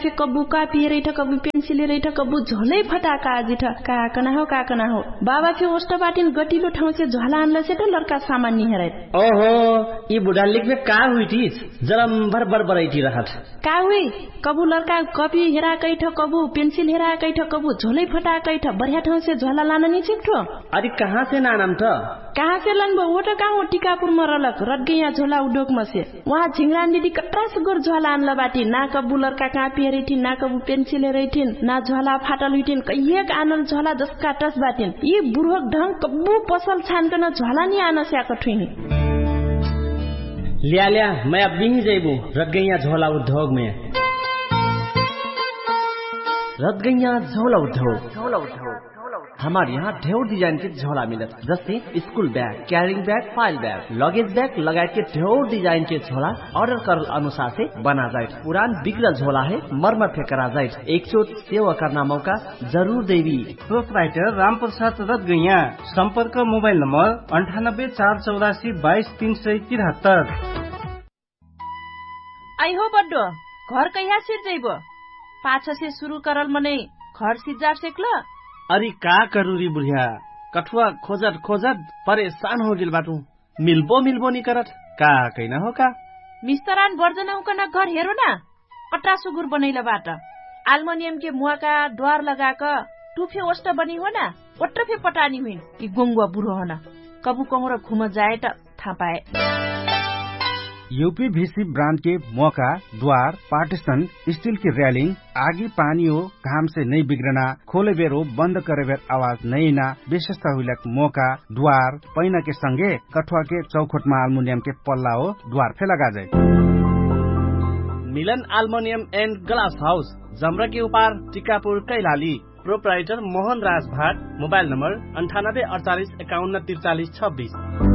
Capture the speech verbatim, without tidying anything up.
कब्बू कापी रैठ Kabbu pencil रैठ Kabbu झोलै फटाका आजिठ का कना हो का कना हो बाबा फे ओस्ट बाटिन गटिलो ठाउँ से झोला आनला से त लड़का सामान नि हेरै ओहो ई बुढा लिख में का हुई थी जरम भर भर बरैठी रहत का हुई कब्बू लड़का कॉपी हेरा कैठ कब्बू पेन्सिल हेरा कैठ कब्बू झोलै फटा कैठ बढ़िया ठाउँ से झोला लान नि छिक्ठो अरे कहाँ से नानम त कहाँ से लनबो वो त कहाँ हो टिकापुर मरलक रटगैया झोला उद्योग में से वहाँ झिंगरा दीदी कट्रा सुगर झोला आनला बाटी ना कब्बू लड़का कापी हेरैठिन ना कब्बू पेन्सिल हेरैठिन ना झोला फाटल हुइठिन कैयक आनल झोला जसका टस बाटिन यी बुढोक ढंग कब्बू पसल छानकन झोला नि आन स्याक ठुइनी लिया लिया मैं अब भी जैबू रटगैया झोला उद्योग में रटगैया झोला उद्योग झोला उद्योग हमारे यहाँ ढेर डिजाइन के झोला मिलत जैसे school bag carrying bag file bag luggage bag लगाए के ढेर डिजाइन के झोला ऑर्डर करल अनुसार से बना जाए पुरान बिगड़ल झोला है मरम्मत फे करा जाए एक चोट सेवा करना मौका जरूर देवी प्रोपराइटर राम प्रसाद रटगैया संपर्क मोबाइल नंबर अंठानब्बे चार चौरासी बाईस तीन सौ तिहत्तर आई हो बड्डो घर कहिया सिर जइबो पाछा से शुरू करल मने घर सिजा सेकल अरे का करू री बुढ़िया कठुआ खोजत खोजत परेशान हो गेल बाटू मिलबो मिलबो नहीं करत का कहना हो का मिस्तरान वर्जना उकना घर हेरो ना कट्टा सुगुर बनैला बाट एल्युमिनियम के मुआ का द्वार लगाक टुफे ओस्ट बनी हो ना ओट्ट फे पटानी हुई कि गोंगुआ बुढ़ो हो ना कबू कहरो घुम जाए त था पाए यूपीवीसी ब्रांड के मौका द्वार पार्टीशन स्टील की रेलिंग आगी पानी हो घाम से नहीं बिगड़ना खोले बेर हो बंद करे बेर आवाज नहीं ना विशेषता हुई मौका द्वार पैना के संगे कठुआ के चौखट में एल्युमिनियम के पल्ला हो द्वार फे लगा जाए मिलन एल्युमिनियम एंड ग्लास हाउस जमरा के उपार टिकापुर कैलाली प्रोपराइटर मोहन राज भाट मोबाइल नंबर अंठानब्बे अड़तालीस इक्यावन तिरचालीस छब्बीस